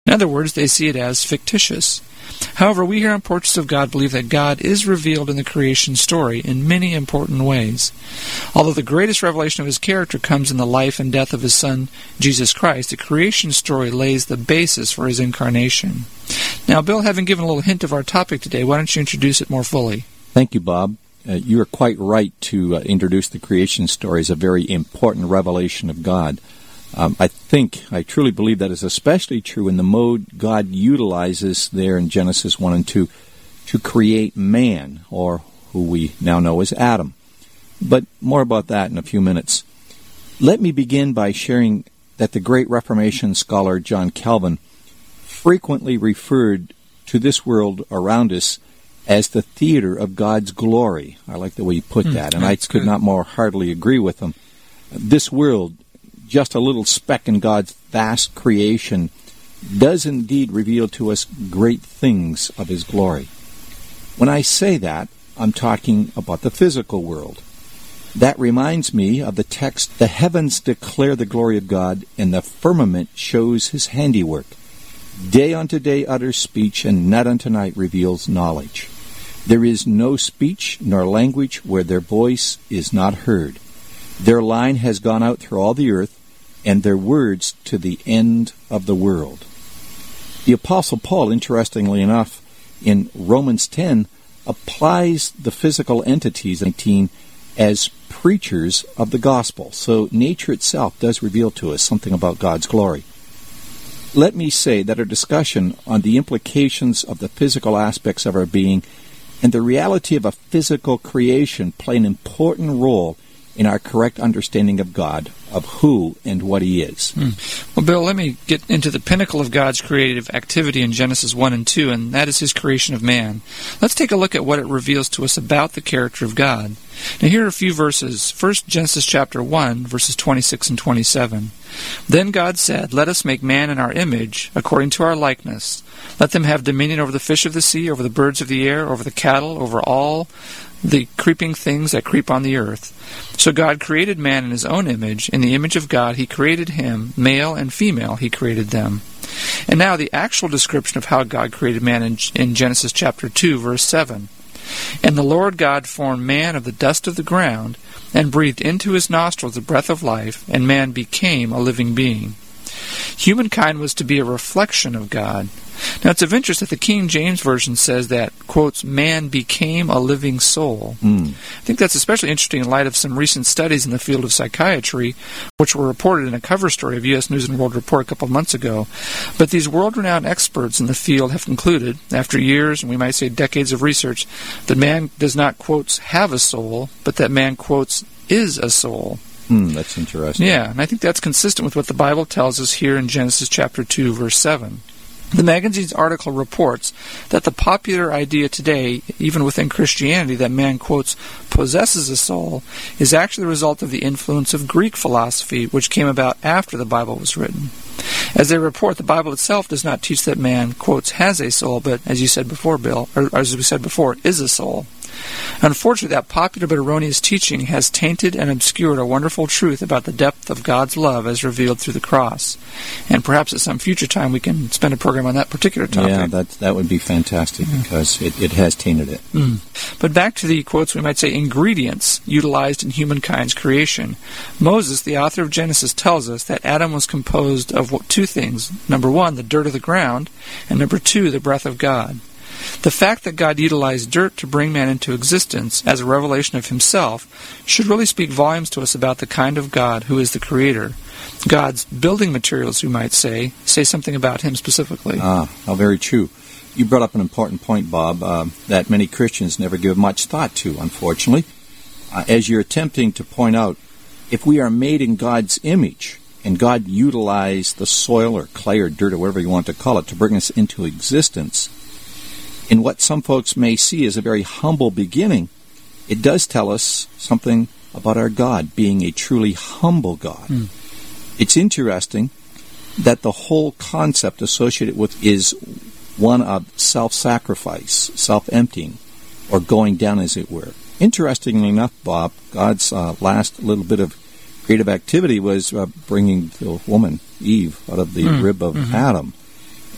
In other words, they see it as fictitious. However, we here on Portraits of God believe that God is revealed in the creation story in many important ways. Although the greatest revelation of his character comes in the life and death of his Son, Jesus Christ, the creation story lays the basis for his incarnation. Now, Bill, having given a little hint of our topic today, why don't you introduce it more fully? Thank you, Bob. You are quite right to introduce the creation story as a very important revelation of God. I truly believe that is especially true in the mode God utilizes there in Genesis 1 and 2 to create man, or who we now know as Adam. But more about that in a few minutes. Let me begin by sharing that the great Reformation scholar John Calvin frequently referred to this world around us as the theater of God's glory. I like the way he put that, and I could not more heartily agree with him. This world, just a little speck in God's vast creation, does indeed reveal to us great things of his glory. When I say that, I'm talking about the physical world. That reminds me of the text, "The heavens declare the glory of God, and the firmament shows his handiwork. Day unto day utters speech, and night unto night reveals knowledge. There is no speech nor language where their voice is not heard. Their line has gone out through all the earth, and their words to the end of the world." The Apostle Paul, interestingly enough, in Romans 10, applies the physical entities in 19 as preachers of the gospel. So nature itself does reveal to us something about God's glory. Let me say that our discussion on the implications of the physical aspects of our being and the reality of a physical creation play an important role in our correct understanding of God, of who and what he is. Well, Bill, let me get into the pinnacle of God's creative activity in Genesis 1 and 2, and that is his creation of man. Let's take a look at what it reveals to us about the character of God. Now, here are a few verses. First, Genesis chapter 1, verses 26 and 27. "Then God said, Let us make man in our image, according to our likeness. Let them have dominion over the fish of the sea, over the birds of the air, over the cattle, over all the creeping things that creep on the earth. So God created man in his own image. In the image of God he created him. Male and female he created them." And now the actual description of how God created man in Genesis chapter 2, verse 7. "And the Lord God formed man of the dust of the ground, and breathed into his nostrils the breath of life, and man became a living being." Humankind was to be a reflection of God. Now, it's of interest that the King James Version says that, quotes, "man became a living soul." I think that's especially interesting in light of some recent studies in the field of psychiatry, which were reported in a cover story of U.S. News & World Report a couple of months ago. But these world-renowned experts in the field have concluded, after years, and we might say decades of research, that man does not, quotes, "have a soul," but that man, quotes, "is a soul." That's interesting. Yeah, and I think that's consistent with what the Bible tells us here in Genesis chapter 2, verse 7. The magazine's article reports that the popular idea today, even within Christianity, that man, quotes, "possesses a soul," is actually the result of the influence of Greek philosophy, which came about after the Bible was written. As they report, the Bible itself does not teach that man, quotes, "has a soul," but, as you said before, Bill, or as we said before, is a soul. Unfortunately, that popular but erroneous teaching has tainted and obscured a wonderful truth about the depth of God's love as revealed through the cross. And perhaps at some future time we can spend a program on that particular topic. Yeah, that would be fantastic because it has tainted it. But back to the, quotes, we might say, ingredients utilized in humankind's creation. Moses, the author of Genesis, tells us that Adam was composed of two things. Number one, the dirt of the ground, and number two, the breath of God. The fact that God utilized dirt to bring man into existence as a revelation of himself should really speak volumes to us about the kind of God who is the Creator. God's building materials, you might say something about him specifically. How very true. You brought up an important point, Bob, that many Christians never give much thought to, unfortunately. As you're attempting to point out, if we are made in God's image, and God utilized the soil or clay or dirt or whatever you want to call it to bring us into existence, in what some folks may see as a very humble beginning, it does tell us something about our God being a truly humble God. It's interesting that the whole concept associated with is one of self-sacrifice, self-emptying, or going down, as it were. Interestingly enough, Bob, God's last little bit of creative activity was bringing the woman, Eve, out of the rib of Adam.